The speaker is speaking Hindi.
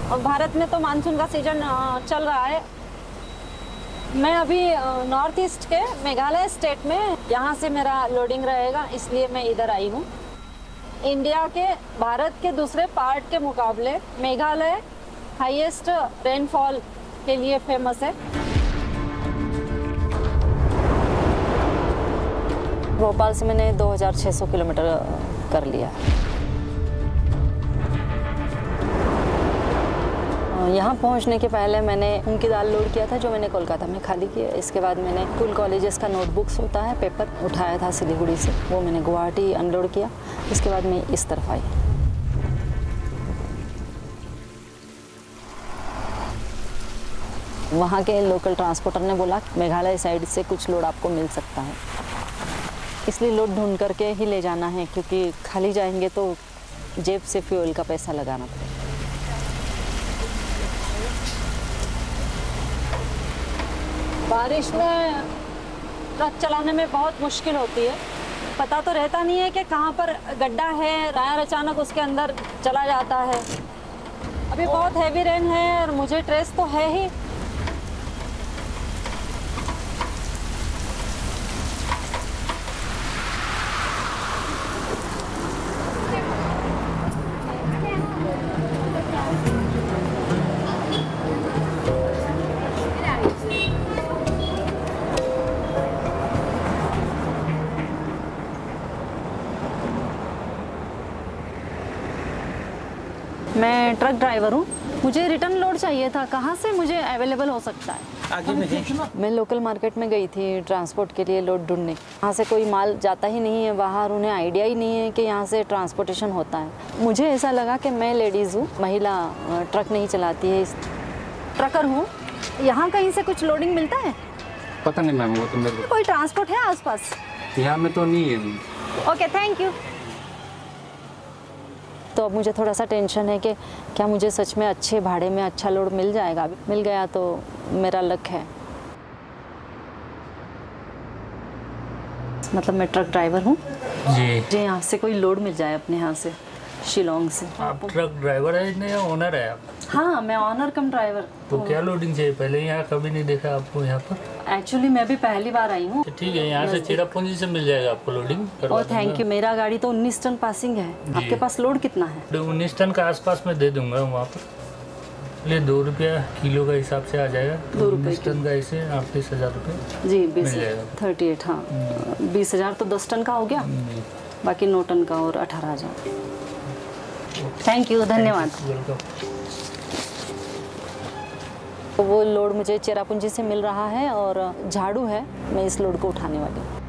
और भारत में तो मानसून का सीजन चल रहा है। मैं अभी नॉर्थ ईस्ट के मेघालय स्टेट में, यहाँ से मेरा लोडिंग रहेगा, इसलिए मैं इधर आई हूँ। इंडिया के, भारत के दूसरे पार्ट के मुकाबले मेघालय हाईएस्ट रेनफॉल के लिए फेमस है। भोपाल से मैंने 2600 किलोमीटर कर लिया। यहाँ पहुँचने के पहले मैंने मूंग की दाल लोड किया था, जो मैंने कोलकाता में खाली किया। इसके बाद मैंने स्कूल कॉलेजेस का नोटबुक्स होता है, पेपर उठाया था सिलीगुड़ी से, वो मैंने गुवाहाटी अनलोड किया। इसके बाद मैं इस तरफ आई। वहाँ के लोकल ट्रांसपोर्टर ने बोला मेघालय साइड से कुछ लोड आपको मिल सकता है, इसलिए लोड ढूंढ करके ही ले जाना है, क्योंकि खाली जाएंगे तो जेब से फ्यूल का पैसा लगाना पड़ेगा। बारिश में ट्रक चलाने में बहुत मुश्किल होती है। पता तो रहता नहीं है कि कहाँ पर गड्ढा है, टायर अचानक उसके अंदर चला जाता है। अभी बहुत हैवी रेन है और मुझे ट्रेस तो है ही। मैं ट्रक ड्राइवर हूँ, मुझे रिटर्न लोड चाहिए था। कहाँ से मुझे अवेलेबल हो सकता है? मैं लोकल मार्केट में गई थी ट्रांसपोर्ट के लिए लोड ढूंढने। यहाँ से कोई माल जाता ही नहीं है बाहर, उन्हें आइडिया ही नहीं है कि यहाँ से ट्रांसपोर्टेशन होता है। मुझे ऐसा लगा कि मैं लेडीज़ हूँ, महिला ट्रक नहीं चलाती है, ट्रकर हूँ। यहाँ कहीं से कुछ लोडिंग मिलता है? पता नहीं मैम, वो तो मेरे को। कोई ट्रांसपोर्ट है आसपास? यहाँ में तो नहीं है। Okay, thank you. तो अब मुझे थोड़ा सा टेंशन है कि क्या मुझे सच में अच्छे भाड़े में अच्छा लोड मिल जाएगा। मिल गया तो मेरा लक है। मतलब मैं ट्रक ड्राइवर हूँ जी। मुझे यहाँ से कोई लोड मिल जाए अपने यहाँ से, शिलोंग से। आप ट्रक ड्राइवर है या ओनर है आप? हाँ, मैं ऑनर कम ड्राइवर। तो क्या लोडिंग चाहिए? पहले यहाँ कभी नहीं देखा आपको यहाँ पर? एक्चुअली मैं भी पहली बार आई हूँ। ठीक है, यहाँ से चेरापूंजी से मिल जाएगा आपको लोडिंग। और थैंक यू। मेरा गाड़ी तो 19 टन पासिंग है। आपके पास लोड कितना है? 19 टन का आसपास मैं दे दूंगा वहाँ पर। ले 2 रुपया किलो का हिसाब से आ जाएगा। 2 रुपये 19 टन का ऐसे 38,000 रुपये जी। 38, हाँ। 20,000 तो 10 टन का हो गया, बाकी 9 टन का और 18,000। थैंक यू, धन्यवाद। तो वो लोड मुझे चेरापूंजी से मिल रहा है और झाड़ू है, मैं इस लोड को उठाने वाली हूँ।